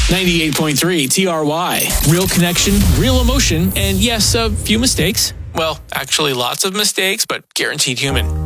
98.3 TRY. Real connection, real emotion, and yes, a few mistakes. Well, actually lots of mistakes, but guaranteed human.